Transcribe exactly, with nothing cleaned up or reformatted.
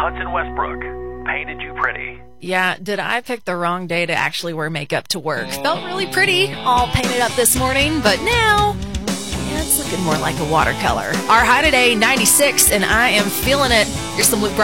Hudson Westbrook painted you pretty. Yeah, did I pick the wrong day to actually wear makeup to work? Felt really pretty, all painted up this morning, but now, yeah, it's looking more like a watercolor. Our high today, ninety-six, and I am feeling it. Here's some Luke Bryan.